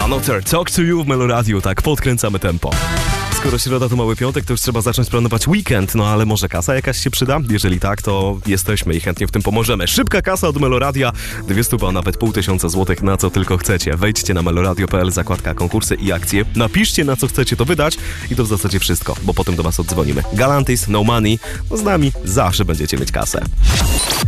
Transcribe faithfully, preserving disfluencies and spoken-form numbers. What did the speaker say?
Another Talk to You w Meloradiu, tak podkręcamy tempo. Skoro środa to mały piątek, to już trzeba zacząć planować weekend, no ale może kasa jakaś się przyda? Jeżeli tak, to jesteśmy i chętnie w tym pomożemy. Szybka kasa od Meloradia, dwie stóp, a nawet pół tysiąca złotych, na co tylko chcecie. Wejdźcie na meloradio kropka p l, zakładka konkursy i akcje, napiszcie na co chcecie to wydać i to w zasadzie wszystko, bo potem do was oddzwonimy. Galantis, No Money, no z nami zawsze będziecie mieć kasę.